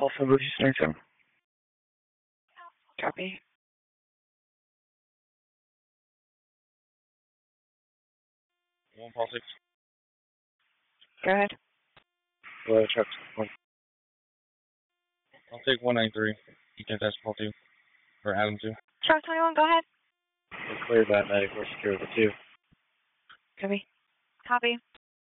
Tulsa, Boogie Center. Copy. One Paul 6. Go ahead. Go ahead, truck. I'll take 193. You can test Paul 2. Or Adam 2. Truck 21, go ahead. We're clear that 94 secure with 2. Copy. Copy.